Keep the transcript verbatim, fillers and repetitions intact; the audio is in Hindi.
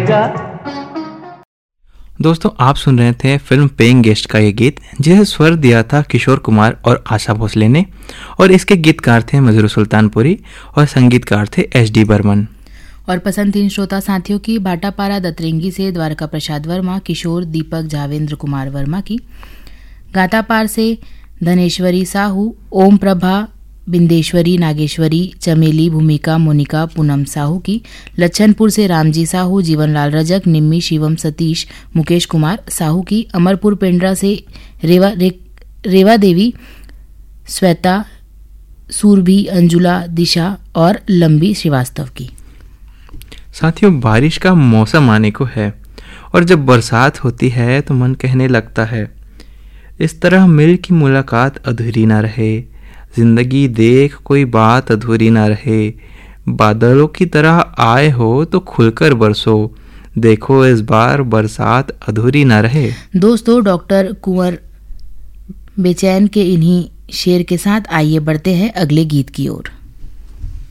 जाएगा। दोस्तों, आप सुन रहे थे फिल्म पेइंग गेस्ट का ये गीत, जिसे स्वर दिया था किशोर कुमार और आशा भोसले ने, और इसके गीतकार थे मजरू सुल्तानपुरी और संगीतकार थे एस डी बर्मन। और पसंद तीन श्रोता साथियों की भाटापारा दतरेंगी से द्वारका प्रसाद वर्मा, किशोर, दीपक, जावेंद्र कुमार वर्मा की। गातापार से धनेश्वरी साहू, ओम प्रभा, बिंदेश्वरी, नागेश्वरी, चमेली, भूमिका, मोनिका, पूनम साहू की। लच्छनपुर से रामजी साहू, जीवनलाल रजक, निम्मी, शिवम, सतीश, मुकेश कुमार साहू की। अमरपुर पेंड्रा से रेवा रे, रेवा देवी, श्वेता, सूरभि, अंजुला, दिशा और लंबी श्रीवास्तव की। साथियों, बारिश का मौसम आने को है और जब बरसात होती है तो मन कहने लगता है, इस तरह मिल की मुलाकात अधूरी ना रहे, जिंदगी देख कोई बात अधूरी ना रहे, बादलों की तरह आए हो तो खुलकर बरसो, देखो इस बार बरसात अधूरी ना रहे। दोस्तों, डॉक्टर कुंवर बेचैन के इन्हीं शेर के साथ आइए बढ़ते हैं अगले गीत की ओर।